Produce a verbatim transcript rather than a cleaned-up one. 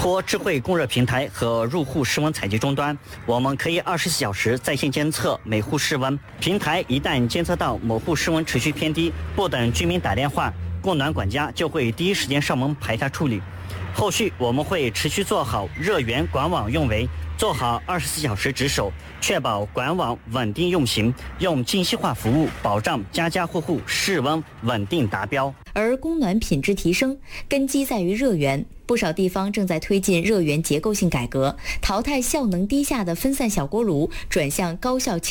托智慧供热平台和入户室温采集终端，我们可以二十四小时在线监测每户室温。平台一旦监测到某户室温持续偏低，不等居民打电话，供暖管家就会第一时间上门排查处理。后续我们会持续做好热源管网运维，做好二十四小时值守，确保管网稳定运行，用精细化服务保障家家户户室温稳定达标。 而供暖品质提升根基在于热源，不少地方正在推进热源结构性改革，淘汰效能低下的分散小锅炉，转向高效